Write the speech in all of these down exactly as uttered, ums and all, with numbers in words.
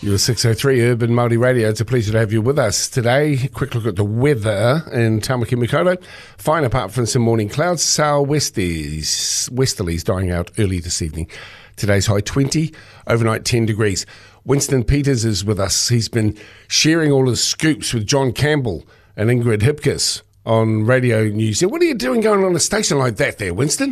You're six oh three Urban Māori Radio. It's a pleasure to have you with us today. Quick look at the weather in Tamaki Makaurau. Fine apart from some morning clouds. South-westerlies, westerlies dying out early this evening. Today's high twenty, overnight ten degrees. Winston Peters is with us. He's been sharing all his scoops with John Campbell and Ingrid Hipkiss on Radio News. What are you doing going on a station like that there, Winston?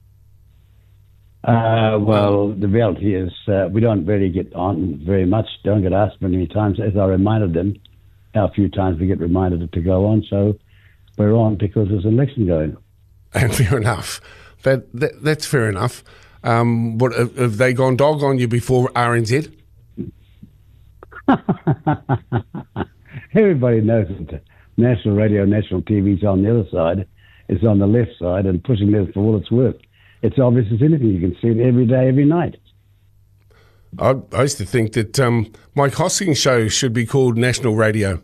Uh, well, the reality is uh, we don't really get on very much, don't get asked many times. As I reminded them, how few times we get reminded to go on. So we're on because there's an election going. And fair enough. That, that That's fair enough. Um, what have, have they gone dog on you before R N Z? Everybody knows that national radio, national T V's on the other side. It's on the left side and pushing this for all it's worth. It's obvious as anything. You can see it every day, every night. I, I used to think that um, Mike Hosking's show should be called National Radio.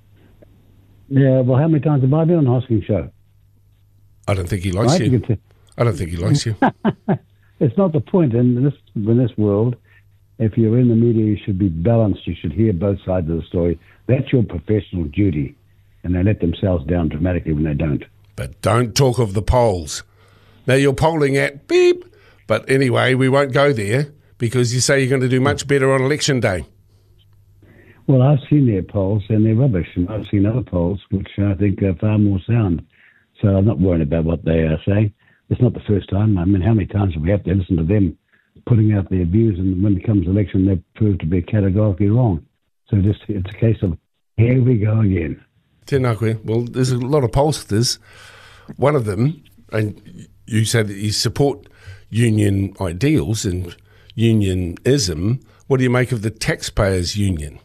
Yeah, well, how many times have I been on Hosking's show? I don't think he likes right? you. you I don't think he likes you. It's not the point. In this, in this world, if you're in the media, you should be balanced. You should hear both sides of the story. That's your professional duty. And they let themselves down dramatically when they don't. But don't talk of the polls. Now, you're polling at beep, but anyway, we won't go there because you say you're going to do much better on election day. Well, I've seen their polls and they're rubbish, and I've seen other polls which I think are far more sound. So I'm not worried about what they are saying. It's not the first time. I mean, how many times do we have to listen to them putting out their views, and when it comes to election, they prove to be categorically wrong. So just it's a case of, here we go again. Tēnā koe. Well, there's a lot of pollsters. One of them, and you said that you support union ideals and unionism. What do you make of the taxpayers' union?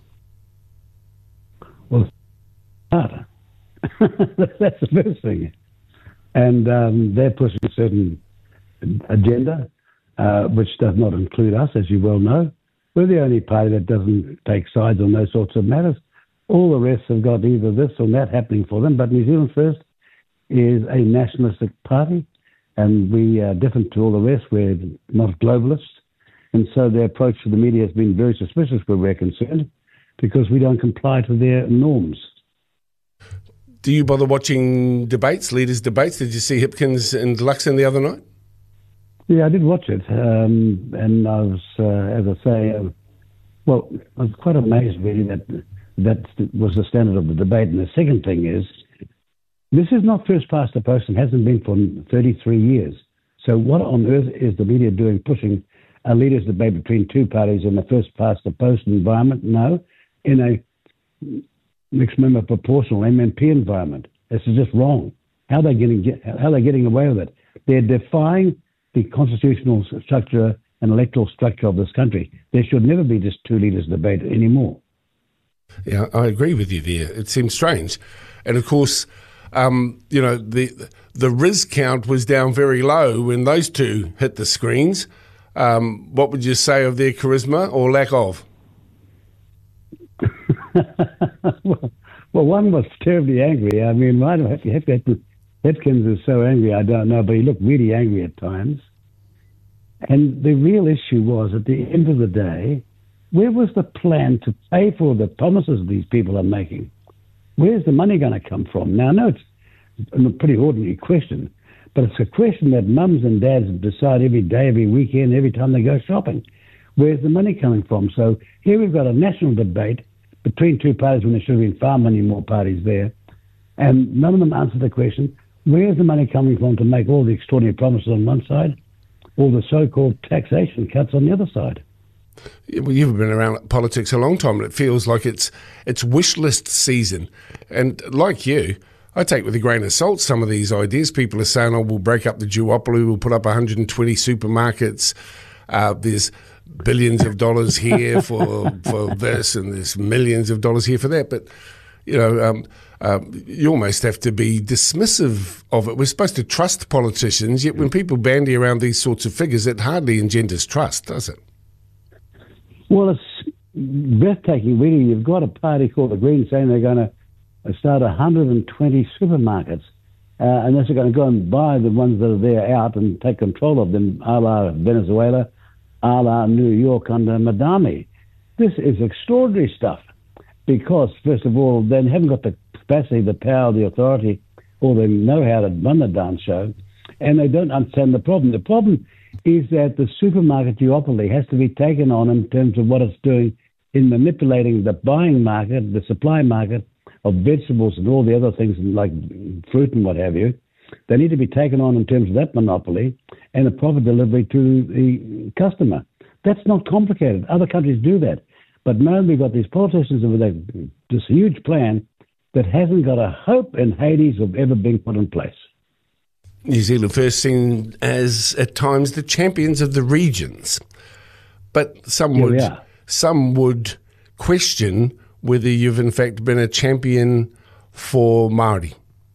Well, harder. That's the first thing. And um, they're pushing a certain agenda, uh, which does not include us, as you well know. We're the only party that doesn't take sides on those sorts of matters. All the rest have got either this or that happening for them. But New Zealand First is a nationalistic party, and we are different to all the rest. We're not globalists. And so their approach to the media has been very suspicious where we're concerned, because we don't comply to their norms. Do you bother watching debates, leaders' debates? Did you see Hipkins and Luxon the other night? Yeah, I did watch it. Um, and I was, uh, as I say, uh, well, I was quite amazed really that that was the standard of the debate. And the second thing is, this is not first past the post and hasn't been for thirty-three years. So what on earth is the media doing pushing a leaders' debate between two parties in the first past the post environment? No, in a mixed member proportional M M P environment. This is just wrong. How are they getting how are they getting away with it? They're defying the constitutional structure and electoral structure of this country. There should never be just two leaders debate anymore. Yeah, I agree with you there. It seems strange. And of course, um, you know, the the Riz count was down very low when those two hit the screens. Um, what would you say of their charisma or lack of? well, well, one was terribly angry. I mean, why do I have to, have to, Hipkins is so angry, I don't know, but he looked really angry at times. And the real issue was, at the end of the day, where was the plan to pay for the promises these people are making? Where's the money going to come from? Now, I know it's a pretty ordinary question, but it's a question that mums and dads decide every day, every weekend, every time they go shopping. Where's the money coming from? So here we've got a national debate between two parties when there should have been far many more parties there. And none of them answered the question, where's the money coming from to make all the extraordinary promises on one side, all the so-called taxation cuts on the other side? Yeah, well, you've been around politics a long time, and it feels like it's it's wish list season. And like you, I take with a grain of salt some of these ideas. People are saying, oh, we'll break up the duopoly, we'll put up one hundred twenty supermarkets, uh, there's billions of dollars here for for this, and there's millions of dollars here for that. But, you know, um, um, you almost have to be dismissive of it. We're supposed to trust politicians, yet when people bandy around these sorts of figures, it hardly engenders trust, does it? Well, it's breathtaking, really. You've got a party called the Greens saying they're going to start one hundred twenty supermarkets, uh, and they're going to go and buy the ones that are there out and take control of them, a la Venezuela, a la New York under Madami. This is extraordinary stuff because, first of all, they haven't got the capacity, the power, the authority, or the know-how to run the darn show, and they don't understand the problem. The problem is that the supermarket duopoly has to be taken on in terms of what it's doing in manipulating the buying market, the supply market of vegetables and all the other things like fruit and what have you. They need to be taken on in terms of that monopoly and a proper delivery to the customer. That's not complicated. Other countries do that. But now we've got these politicians with a, this huge plan that hasn't got a hope in Hades of ever being put in place. New Zealand first seen as, at times, the champions of the regions. But some Here would, we are. some would question whether you've in fact been a champion for Māori.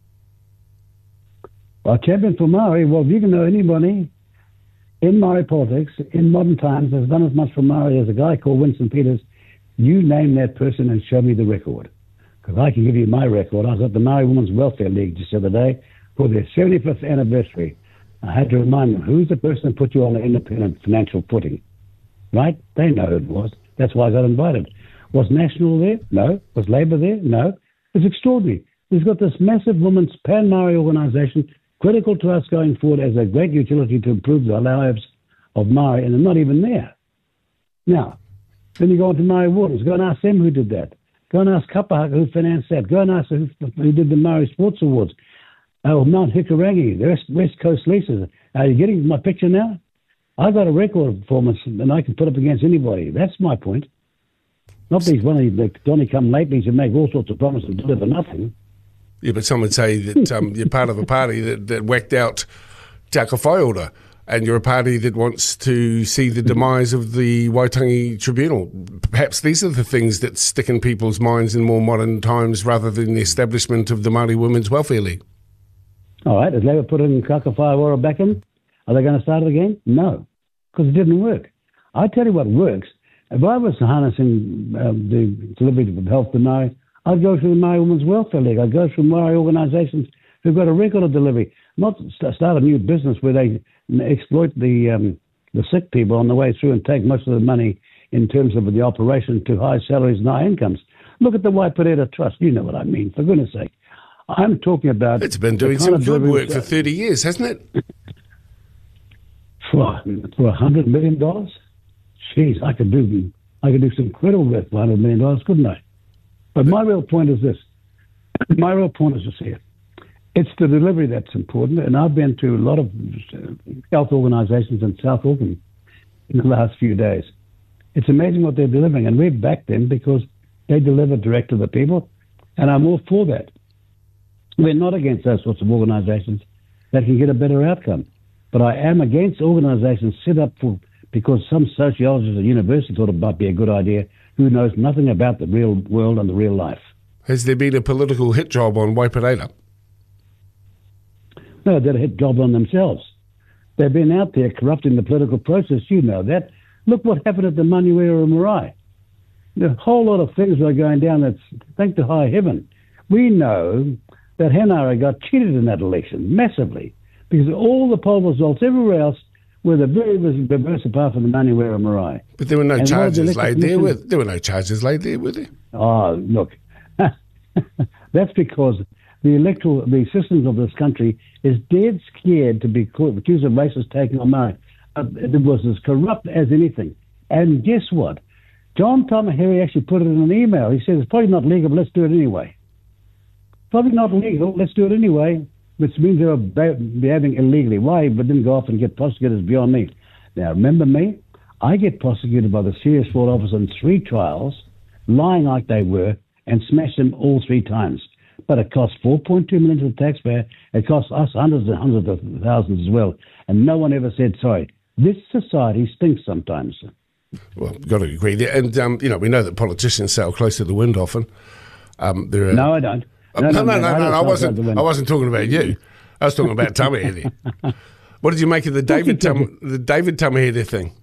Well, champion for Maori, well, if you can know anybody in Maori politics in modern times has done as much for Maori as a guy called Winston Peters, you name that person and show me the record. Because I can give you my record. I was at the Maori Women's Welfare League just the other day for their seventy-fifth anniversary. I had to remind them, who's the person that put you on an independent financial footing? Right? They know who it was. That's why I got invited. Was National there? No. Was Labour there? No. It's extraordinary. We've got this massive women's pan-Maori organisation critical to us going forward as a great utility to improve the lives of Maori, and they're not even there. Now, then you go on to Maori Wardens. Go and ask them who did that. Go and ask Kapahaka who financed that. Go and ask who, who did the Maori Sports Awards. Oh, Mount Hikurangi, the West, West Coast leases. Are you getting my picture now? I've got a record performance and I can put up against anybody. That's my point. Not these one of these Donny come latelys who make all sorts of promises and deliver nothing. Yeah, but some would say that um, you're part of a party that, that whacked out Te Aka Whaiora, and you're a party that wants to see the demise of the Waitangi Tribunal. Perhaps these are the things that stick in people's minds in more modern times rather than the establishment of the Māori Women's Welfare League. All right, has Labour put in Te Aka Whaiora back in? Are they going to start it again? No, because it didn't work. I tell you what works. If I was harnessing um, the delivery of health to Māori, I'd go through the Māori Women's Welfare League. I'd go through Māori organisations who've got a record of delivery, not st- start a new business where they exploit the um, the sick people on the way through and take most of the money in terms of the operation to high salaries and high incomes. Look at the Waipareta Trust. You know what I mean, for goodness sake. I'm talking about... It's been doing some good work for thirty years, hasn't it? For, for one hundred million dollars? Jeez, I could do I could do some incredible work for one hundred million dollars, couldn't I? But my real point is this. My real point is this here. It's the delivery that's important, and I've been to a lot of health organisations in South Auckland in the last few days. It's amazing what they're delivering, and we've backed them because they deliver direct to the people, and I'm all for that. We're not against those sorts of organisations that can get a better outcome. But I am against organisations set up for because some sociologist at university thought it might be a good idea who knows nothing about the real world and the real life. Has there been a political hit job on Waipareta? No, they're a hit job on themselves. They've been out there corrupting the political process. You know that. Look what happened at the Manuera Marae. There's a whole lot of things are going down that's thank to high heaven. We know that Henare got cheated in that election massively because all the poll results everywhere else were the very reverse apart from the Manuera Marae. But there were no and charges laid there. Were, there were no charges laid there, were there? Oh, look. That's because the electoral, the systems of this country is dead scared to be accused of racist taking on Maori. Uh, it was as corrupt as anything. And guess what? John Tamahiri actually put it in an email. He said, it's probably not legal, but let's do it anyway. Probably not legal, let's do it anyway, which means they were behaving illegally. Why but didn't go off and get prosecuted is beyond me. Now, remember me? I get prosecuted by the Serious Fraud Office in three trials, lying like they were, and smashed them all three times. But it cost four point two million dollars to the taxpayer. It cost us hundreds and hundreds of thousands as well. And no one ever said sorry. This society stinks sometimes. Well, got to agree there. And, um, you know, we know that politicians sail close to the wind often. Um, there are, no, I don't. No, no, no, no, no, no, no I wasn't. I wasn't talking about you. I was talking about Tamahiri. What did you make of the David Tam, the David Tamahiri thing?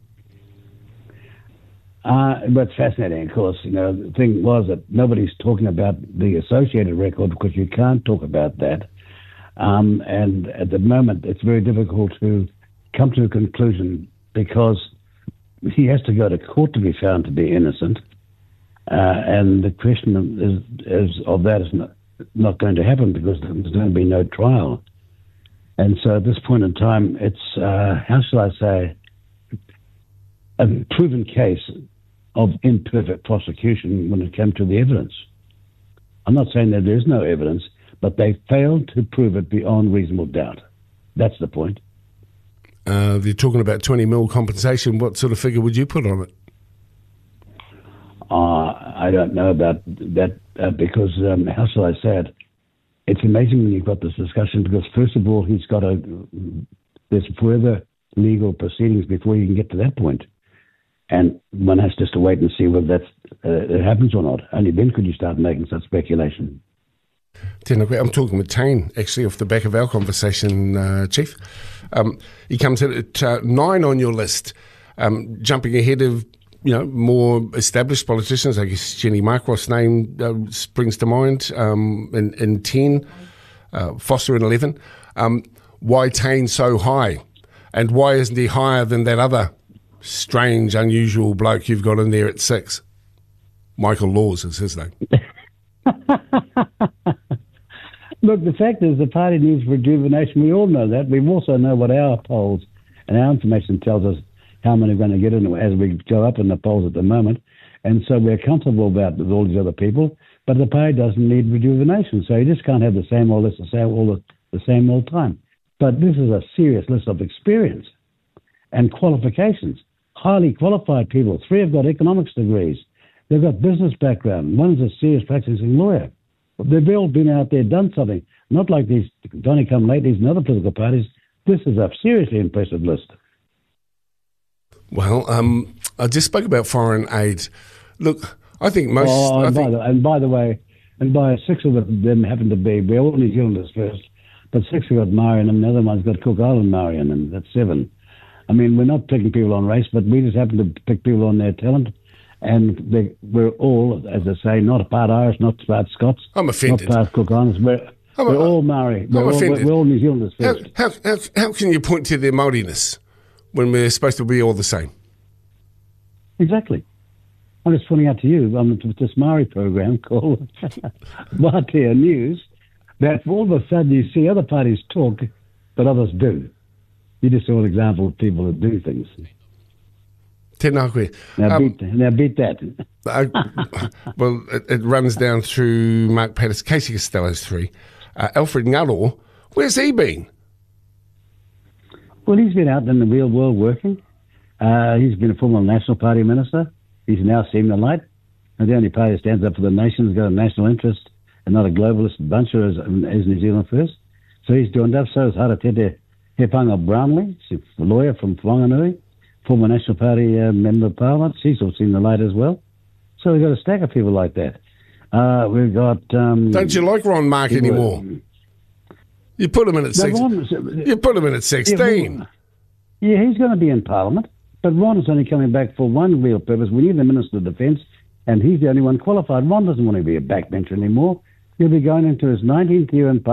Uh, but it's fascinating, of course. You know, the thing was that nobody's talking about the associated record because you can't talk about that. Um, and at the moment, it's very difficult to come to a conclusion because he has to go to court to be found to be innocent. Uh, and the question is, is of that is not, not going to happen because there's going to be no trial. And so at this point in time, it's, uh, how shall I say, a proven case of imperfect prosecution when it came to the evidence. I'm not saying that there is no evidence, but they failed to prove it beyond reasonable doubt. That's the point. Uh, they're talking about twenty mil compensation. What sort of figure would you put on it? Uh, I don't know about that uh, because, um, how shall I say it? It's amazing when you've got this discussion because, first of all, he's got a, there's further legal proceedings before you can get to that point. And one has just to wait and see whether that's, uh, it happens or not. Only then could you start making such speculation. I'm talking with Tane, actually, off the back of our conversation, uh, Chief. Um, he comes in at uh, nine on your list, um, jumping ahead of, you know, more established politicians. I guess Jenny Marcroft's name uh, springs to mind um, in, in ten, uh, Foster in eleven. Um, why Tane so high? And why isn't he higher than that other strange, unusual bloke you've got in there at six? Michael Laws is his name. Look, the fact is the party needs rejuvenation. We all know that. We also know what our polls and our information tells us how many are going to get in as we go up in the polls at the moment. And so we're comfortable about with all these other people, but the party doesn't need rejuvenation. So you just can't have the same old list, the same all the, the same old time. But this is a serious list of experience and qualifications. Highly qualified people. Three have got economics degrees. They've got business background. One's a serious practicing lawyer. They've all been out there, done something. Not like these Johnny-come-latelys and other political parties. This is a seriously impressive list. Well, um, I just spoke about foreign aid. Look, I think most... Oh, and, I by think, the, and by the way, and by six of them happen to be, we're all New Zealanders first, but six have got Maori in them, the other one's got Cook Island Maori in them. That's seven. I mean, we're not picking people on race, but we just happen to pick people on their talent. And they, we're all, as I say, not part Irish, not part Scots. I'm offended. Not part Cook Islands. We're, I'm, we're all Maori. We're I'm all, offended. We're all New Zealanders How, first. how, how, how can you point to their Māoriness when we're supposed to be all the same? Exactly. I'm just pointing out to you, um, with this Maori program called Wātea News, that all of a sudden you see other parties talk, but others do. You just saw an example of people that do things. Tēnā koe. Now, Um, beat, now beat that. I, well, it, it runs down through Mark Patterson, Casey Costello's three. Uh, Alfred Ngaro, where's he been? Well, he's been out in the real world working. Uh, he's been a former National Party minister. He's now seen the light. And the only party that stands up for the nation has got a national interest and not a globalist bunch as, as New Zealand First. So he's joined up. So is Haratete Hepanga Brownlee, she's a lawyer from Whanganui, former National Party uh, member of Parliament. She's all seen the light as well. So we've got a stack of people like that. Uh, we've got... Um, Don't you like Ron Mark anymore? You put him in at no, six. Ron, You put him in at sixteen. Yeah, yeah, he's going to be in Parliament, but Ron is only coming back for one real purpose. We need the Minister of Defence, and he's the only one qualified. Ron doesn't want to be a backbencher anymore. He'll be going into his nineteenth year in Parliament.